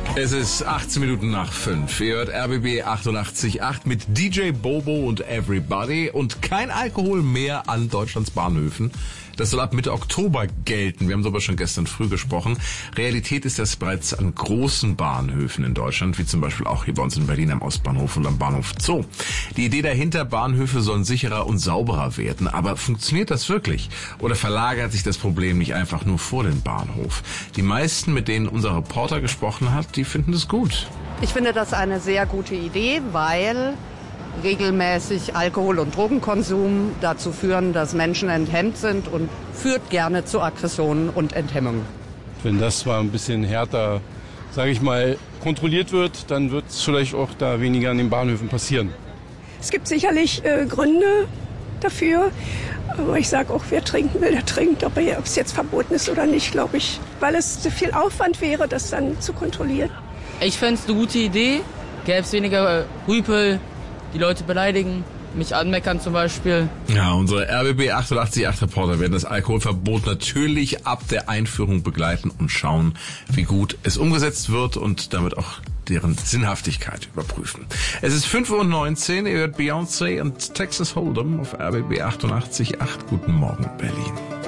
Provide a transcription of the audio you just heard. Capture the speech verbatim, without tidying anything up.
Es ist achtzehn Minuten nach fünf. Ihr hört R B B achtundachtzig Komma acht mit D J Bobo und Everybody und kein Alkohol mehr an Deutschlands Bahnhöfen. Das soll ab Mitte Oktober gelten. Wir haben darüber schon gestern früh gesprochen. Realität ist das bereits an großen Bahnhöfen in Deutschland, wie zum Beispiel auch hier bei uns in Berlin am Ostbahnhof und am Bahnhof Zoo. Die Idee dahinter, Bahnhöfe sollen sicherer und sauberer werden. Aber funktioniert das wirklich? Oder verlagert sich das Problem nicht einfach nur vor den Bahnhof? Die meisten, mit denen unser Reporter gesprochen hat, die finden das gut. Ich finde das eine sehr gute Idee, weil regelmäßig Alkohol- und Drogenkonsum dazu führen, dass Menschen enthemmt sind und führt gerne zu Aggressionen und Enthemmungen. Wenn das mal ein bisschen härter, sage ich mal, kontrolliert wird, dann wird es vielleicht auch da weniger an den Bahnhöfen passieren. Es gibt sicherlich äh, Gründe dafür, aber ich sage auch, wer trinken will, der trinkt, ob es jetzt verboten ist oder nicht, glaube ich, weil es zu viel Aufwand wäre, das dann zu kontrollieren. Ich fände es eine gute Idee, gäbe es weniger Rüpel, die Leute beleidigen, mich anmeckern zum Beispiel. Ja, unsere R B B achtundachtzig Komma acht Reporter werden das Alkoholverbot natürlich ab der Einführung begleiten und schauen, wie gut es umgesetzt wird und damit auch deren Sinnhaftigkeit überprüfen. Es ist fünf Uhr neunzehn, ihr hört Beyoncé und Texas Hold'em auf R B B achtundachtzig Komma acht. Guten Morgen, Berlin.